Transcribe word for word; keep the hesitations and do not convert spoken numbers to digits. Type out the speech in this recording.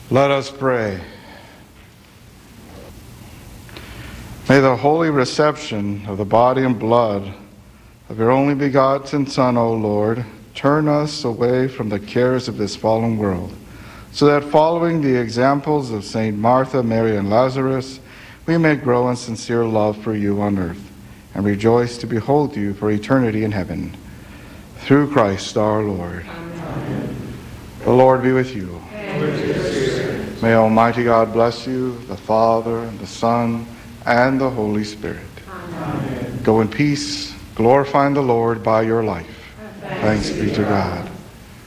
Let us pray. May the holy reception of the body and blood of your only begotten Son, O Lord, turn us away from the cares of this fallen world, so that following the examples of Saint Martha, Mary, and Lazarus, we may grow in sincere love for you on earth and rejoice to behold you for eternity in heaven. Through Christ our Lord. Amen. The Lord be with you. And with your spirit. May Almighty God bless you, the Father, and the Son, and the Holy Spirit. Amen. Go in peace, glorifying the Lord by your life. Thanks, Thanks be to God.